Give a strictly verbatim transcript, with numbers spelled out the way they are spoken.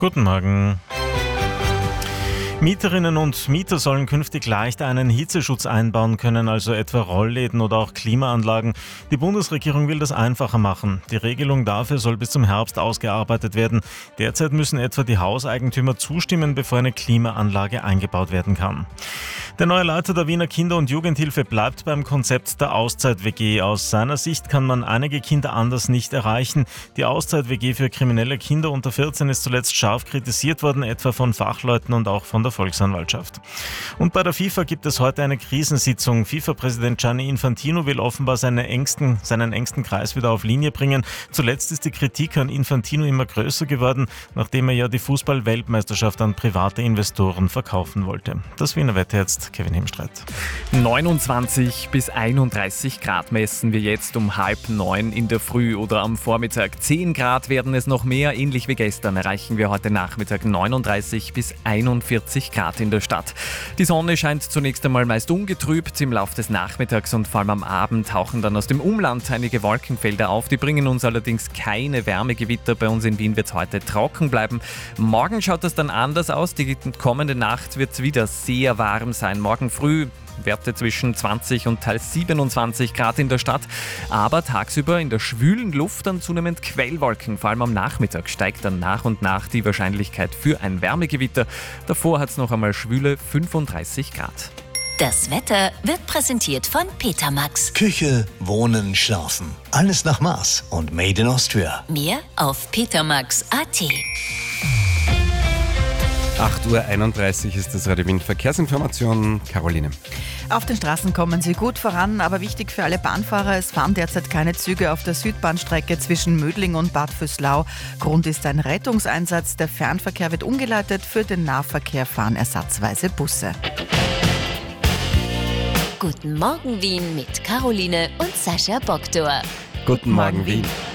Guten Morgen. Mieterinnen und Mieter sollen künftig leichter einen Hitzeschutz einbauen können, also etwa Rollläden oder auch Klimaanlagen. Die Bundesregierung will das einfacher machen. Die Regelung dafür soll bis zum Herbst ausgearbeitet werden. Derzeit müssen etwa die Hauseigentümer zustimmen, bevor eine Klimaanlage eingebaut werden kann. Der neue Leiter der Wiener Kinder- und Jugendhilfe bleibt beim Konzept der Auszeit-W G. Aus seiner Sicht kann man einige Kinder anders nicht erreichen. Die Auszeit-W G für kriminelle Kinder unter vierzehn ist zuletzt scharf kritisiert worden, etwa von Fachleuten und auch von der Volksanwaltschaft. Und bei der FIFA gibt es heute eine Krisensitzung. FIFA-Präsident Gianni Infantino will offenbar seine engsten, seinen engsten Kreis wieder auf Linie bringen. Zuletzt ist die Kritik an Infantino immer größer geworden, nachdem er ja die Fußball-Weltmeisterschaft an private Investoren verkaufen wollte. Das Wiener Wetter jetzt, Kevin Hemstreit. neunundzwanzig bis einunddreißig Grad messen wir jetzt um halb neun in der Früh oder am Vormittag. zehn Grad werden es noch mehr. Ähnlich wie gestern erreichen wir heute Nachmittag neununddreißig bis einundvierzig Grad in der Stadt. Die Sonne scheint zunächst einmal meist ungetrübt. Im Laufe des Nachmittags und vor allem am Abend tauchen dann aus dem Umland einige Wolkenfelder auf. Die bringen uns allerdings keine Wärmegewitter. Bei uns in Wien wird es heute trocken bleiben. Morgen schaut das dann anders aus. Die kommende Nacht wird es wieder sehr warm sein. Morgen früh Werte zwischen zwanzig und teils siebenundzwanzig Grad in der Stadt. Aber tagsüber in der schwülen Luft dann zunehmend Quellwolken. Vor allem am Nachmittag steigt dann nach und nach die Wahrscheinlichkeit für ein Wärmegewitter. Davor hat es noch einmal schwüle fünfunddreißig Grad. Das Wetter wird präsentiert von Petermax. Küche, Wohnen, Schlafen. Alles nach Maß und made in Austria. Mehr auf petermax punkt at. acht Uhr einunddreißig ist das Radio Wien Verkehrsinformation. Caroline. Auf den Straßen kommen sie gut voran, aber wichtig für alle Bahnfahrer, es fahren derzeit keine Züge auf der Südbahnstrecke zwischen Mödling und Bad Vöslau. Grund ist ein Rettungseinsatz. Der Fernverkehr wird umgeleitet, für den Nahverkehr fahren ersatzweise Busse. Guten Morgen Wien mit Caroline und Sascha Bogdor. Guten Morgen, Wien.